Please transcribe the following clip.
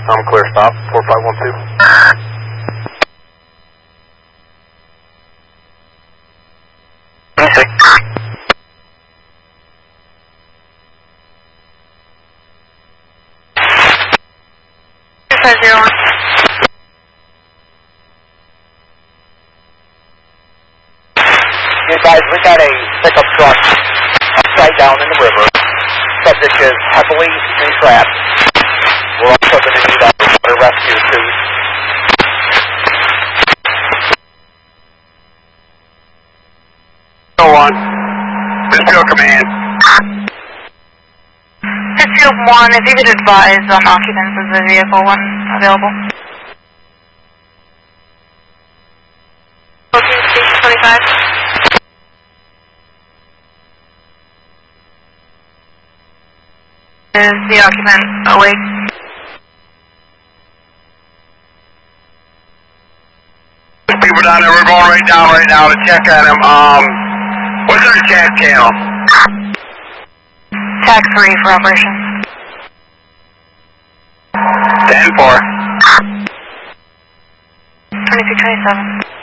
I'm clear, stop, 4512. Music. 501. You guys, we got a pickup truck upside down in the river. Subject is heavily entrapped. We're also going to need a water rescue too. Go on. Pittsfield Command. Pittsfield 1, if you could advise on occupants of the vehicle when available. Booking station 25. Is the occupant awake? People down there, we're going right now to check on him. What's our chat channel? TAC 3 for operations. 10-4. 2227.